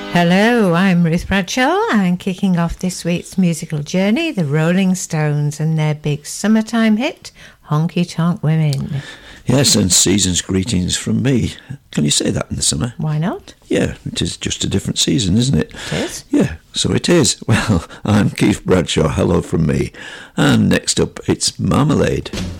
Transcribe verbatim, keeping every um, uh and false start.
Hello, I'm Ruth Bradshaw and kicking off this week's musical journey, the Rolling Stones and their big summertime hit, Honky Tonk Women. Yes, and season's greetings from me. Can you say that in the summer? Why not? Yeah, it is just a different season, isn't it? It is. Yeah, so it is. Well, I'm Keith Bradshaw, hello from me. And next up, it's Marmalade.